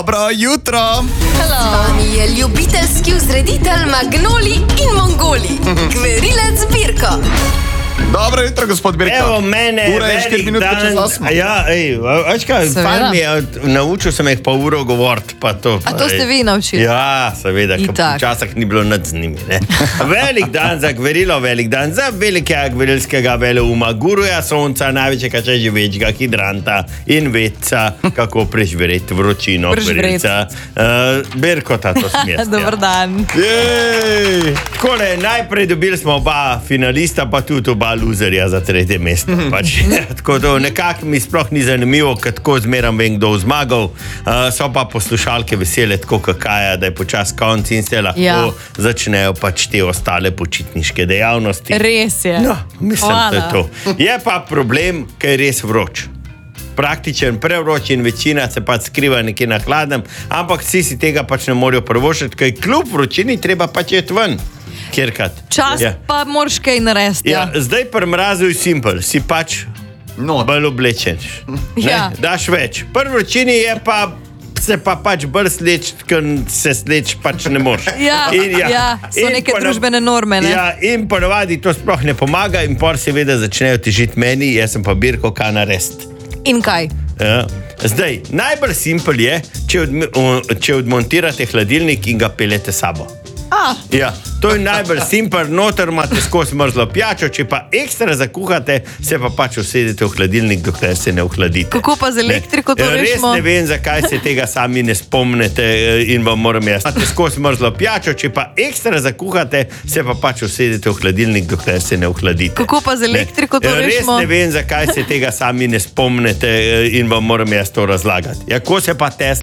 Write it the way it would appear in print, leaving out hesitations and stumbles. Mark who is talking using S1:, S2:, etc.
S1: Dobro jutro.
S2: Z vami je ljubiteljski vzreditelj Magnoli in Mongoli, Gverilec Birko.
S1: Dobro jutro, gospod Birko.
S3: Evo mene,
S1: ura je 4 minute čez 8.
S3: Ja, veš kaj, fajn mi je, naučil sem jih pol uro govoriti, pa to.
S4: A to ste vi naučili?
S3: Ja, seveda, ker včasih ni bilo nič z njimi, ne. Velik dan za Gverilo, velik dan za velikega gverilskega veleuma, guruja sonca, največjega če živečega hidranta in vedca, kako preživeti vročino Gverilca. Birko, to smest.
S4: Dobar dan.
S3: Jej! Takole, najprej dobili smo oba finalista, pa tudi oba luzerja za 3. mesto. Tako da nekako mi sploh ni zanimivo, ker tako zmeram vem, kdo zmagal. So pa poslušalke vesele, tako kakaja, da je počas konc in se lahko začnejo pač te ostale počitniške dejavnosti.
S4: Res je.
S3: No, mislim, da je to. Je pa problem, ker je res vroč. Praktičen, prevroč in večina se pač skriva nekje na hladnem, ampak vsi si tega pač ne morejo privoščiti, ker kljub vročini treba pač iti ven.
S4: Čas pa moraš kaj narediti.
S3: Zdaj pri mrazu je simpel, si pač bolj oblečen. Daš več. Pri vročini je pa se pa pač bolj sleč, ker se sleč pač ne moreš.
S4: So neke družbene norme, ne?
S3: Ja, in ponavadi to sploh ne pomaga in pol seveda začnejo težiti meni, jaz sem pa Birko, kaj narediti.
S4: In kaj?
S3: Zdaj, najbolj simpel je, če odmontirate hladilnik in ga peljete sabo. Ja, to je najbolj simpel, noter imate skozi mrzlo pijačo, če pa ekstra zakuhate, se pa pač usedete v hladilnik, dokler se ne ohladite.
S4: Kako pa z elektriko to rešimo?
S3: Res ne vem, zakaj se tega sami ne spomnite in vam moram jaz. Imate skozi mrzlo pijačo, če pa ekstra zakuhate, se pa pač usedete v hladilnik, dokler se ne ohladite.
S4: Kako pa z elektriko to rešimo?
S3: Res ne vem, zakaj se tega sami ne spomnite in vam moram jaz to razlagati. Ja, ko se pa